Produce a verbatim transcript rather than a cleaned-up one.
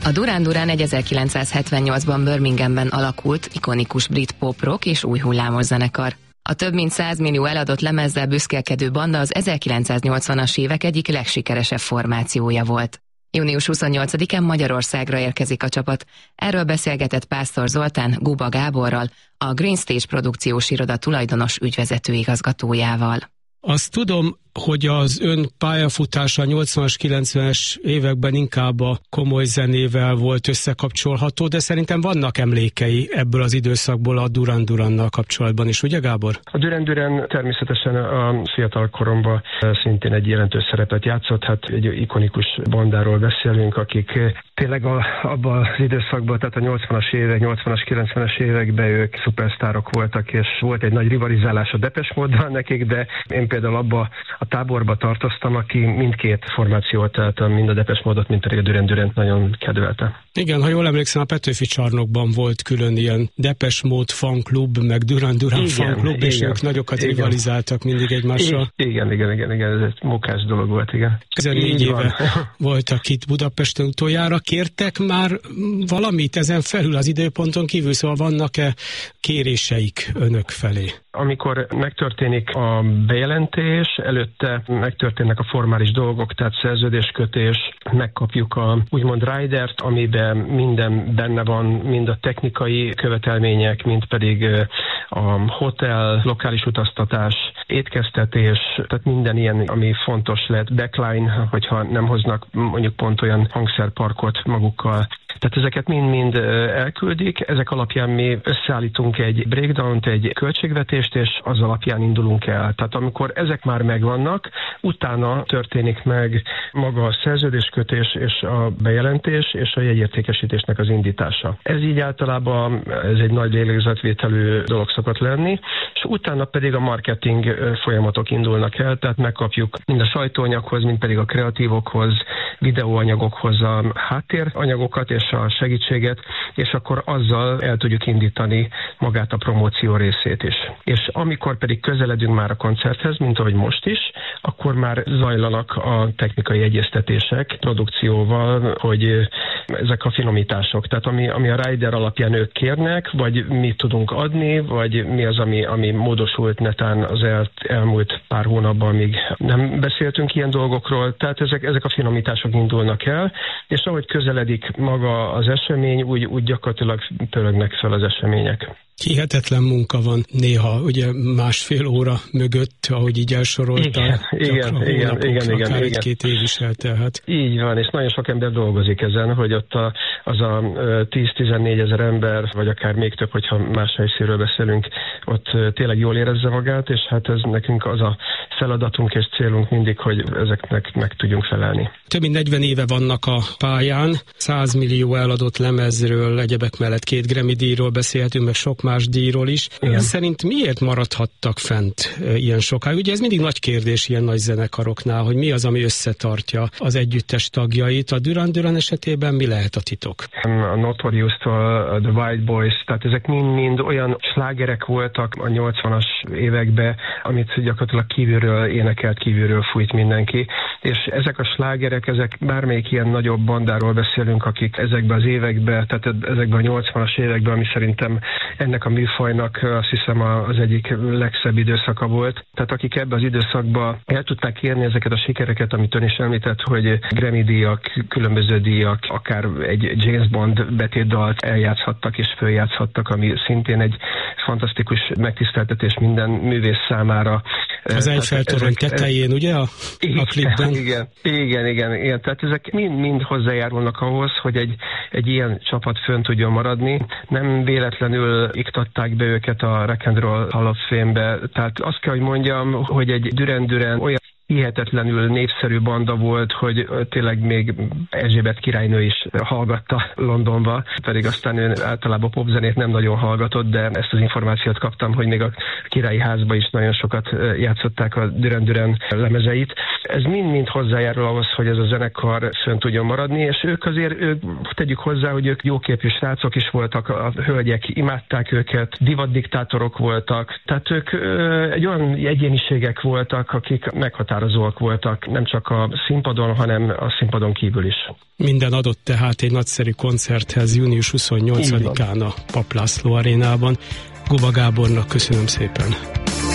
A Duran Duran ezerkilencszázhetvennyolcban Birminghamben alakult, ikonikus brit pop-rock és új hullámos zenekar. A több mint száz millió eladott lemezzel büszkélkedő banda az ezerkilencszáznyolcvanas évek egyik legsikeresebb formációja volt. június huszonnyolcadikán Magyarországra érkezik a csapat. Erről beszélgetett Pásztor Zoltán Guba Gáborral, a Green Stage produkciós iroda tulajdonos ügyvezető igazgatójával. Azt tudom, hogy az ön pályafutása a nyolcvanas, kilencvenes években inkább a komoly zenével volt összekapcsolható, de szerintem vannak emlékei ebből az időszakból a Duran Durannal kapcsolatban is, ugye Gábor? A Duran Duran természetesen a fiatal koromban szintén egy jelentős szerepet játszott, hát egy ikonikus bandáról beszélünk, akik tényleg a, abban az időszakban, tehát a nyolcvanas évek, nyolcvanas, kilencvenes években ők szupersztárok voltak, és volt egy nagy rivalizálás a Depeche Mode-dal nekik, de én például abba a táborba tartoztam, aki mindkét formációt, tehát mind a Depeche Mode-ot, mint pedig a Duran Durant nagyon kedvelte. Igen, ha jól emlékszem, a Petőfi Csarnokban volt külön ilyen Depeche Mode fanklub, meg Duran Duran fanklub, és ők nagyokat igen. rivalizáltak mindig egymással. Igen, igen, igen, igen, ez egy mókás dolog volt, igen. tizennégy éve voltak itt Budapesten utoljára. Kértek már valamit ezen felül az időponton kívül, szóval vannak-e kéréseik önök felé? Amikor megtörténik a bejelentés, előtte megtörténnek a formális dolgok, tehát szerződéskötés, megkapjuk a úgymond ridert, amiben minden benne van, mind a technikai követelmények, mind pedig a hotel, lokális utaztatás, étkeztetés, tehát minden ilyen, ami fontos lehet, backline, hogyha nem hoznak mondjuk pont olyan hangszerparkot magukkal. Tehát ezeket mind-mind elküldik, ezek alapján mi összeállítunk egy breakdownt, egy költségvetést, és az alapján indulunk el. Tehát amikor ezek már megvannak, utána történik meg maga a szerződéskötés és a bejelentés és a jegyértékesítésnek az indítása. Ez így általában ez egy nagy lélegzetvételű dolog szokott lenni, és utána pedig a marketing folyamatok indulnak el, tehát megkapjuk mind a sajtóanyaghoz, mind pedig a kreatívokhoz, videóanyagokhoz a háttéranyagokat és a segítséget, és akkor azzal el tudjuk indítani magát a promóció részét is. És amikor pedig közeledünk már a koncerthez, mint ahogy most is, akkor már zajlanak a technikai egyeztetések produkcióval, hogy ezek a finomítások, tehát ami, ami a rider alapján ők kérnek, vagy mit tudunk adni, vagy mi az, ami, ami módosult netán az el, elmúlt pár hónapban, amíg nem beszéltünk ilyen dolgokról, tehát ezek, ezek a finomítások indulnak el, és ahogy közeledik maga az esemény, úgy, úgy gyakorlatilag pörögnek fel az események. Hihetetlen munka van néha, ugye másfél óra mögött, ahogy így elsorolta. Igen, igen, igen, igen, igen, akár igen. egy-két év is eltelhet. Így van, és nagyon sok ember dolgozik ezen, hogy ott a, az a tíz-tizennégy ezer ember, vagy akár még több, hogyha más helyszínről beszélünk, ott tényleg jól érezze magát, és hát ez nekünk az a feladatunk és célunk mindig, hogy ezeknek meg tudjunk felelni. Több mint negyven éve vannak a pályán, száz millió eladott lemezről, egyebek mellett két Grammy-díjról beszélhetünk, meg sok más díjról is. Igen. Szerint miért maradhattak fent ilyen sokáig? Ugye ez mindig nagy kérdés ilyen nagy zenekaroknál, hogy mi az, ami összetartja az együttes tagjait. A Duran Duran esetében mi lehet a titok? A Notorious-tól, a The White Boys, tehát ezek mind-mind olyan slágerek voltak a nyolcvanas években, amit gyakorlatilag kívülről énekelt, kívülről fújt mindenki. És ezek a slágerek, ezek bármelyik ilyen nagyobb bandáról beszélünk, akik ezekben az években, tehát ezekben a nyolcvanas években, ami szerintem ennek a műfajnak azt hiszem az egyik legszebb időszaka volt. Tehát akik ebben az időszakban el tudták érni ezeket a sikereket, amit ön is említett, hogy Grammy-díjak, különböző díjak, akár egy James Bond betétdalt eljátszhattak és följátszhattak, ami szintén egy fantasztikus megtiszteltetés minden művész számára. Az Eiffel-torony tetején, ugye a, a klipben? Igen, igen, igen, igen. Tehát ezek mind-mind hozzájárulnak ahhoz, hogy egy, egy ilyen csapat fönn tudjon maradni. Nem véletlenül iktatták be őket a Rock and Roll Hall of Fame-be. Tehát azt kell, hogy mondjam, hogy egy Duran Duran olyan hihetetlenül népszerű banda volt, hogy tényleg még Erzsébet királynő is hallgatta Londonba, pedig aztán ő általában popzenét nem nagyon hallgatott, de ezt az információt kaptam, hogy még a királyi házba is nagyon sokat játszották a Duran Duran lemezeit. Ez mind-mind hozzájárul ahhoz, hogy ez a zenekar fönn tudjon maradni, és ők azért, ők, tegyük hozzá, hogy ők jóképű srácok is voltak, a hölgyek imádták őket, divatdiktátorok voltak, tehát ők ö, egy olyan egyéniségek voltak, akik meghatározóak meghatározóak voltak, nem csak a színpadon, hanem a színpadon kívül is. Minden adott tehát egy nagyszerű koncerthez június huszonnyolcadikán a Papp László arénában. Guba Gábornak köszönöm szépen.